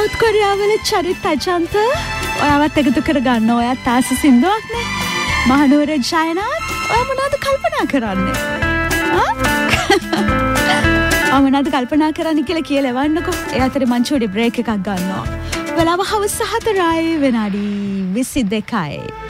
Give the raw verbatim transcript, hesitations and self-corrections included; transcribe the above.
South කොරියාවල චරිත අජන්ත ඔයාවත් එකතු කරගන්න. ඔයාත් ආස සින්දුවක් නේ. මහනුවර ජයනාත් ඔයා මොනවද කල්පනා කරන්නේ? ආ මොනවද කල්පනා කරන්නේ කියලා කියලා එවන්නකෝ. ඒ අතරේ මං චූටි බ්‍රේක් එකක් ගන්නවා. වෙලාව හවස හතරයි විනාඩි විසි දෙකයි.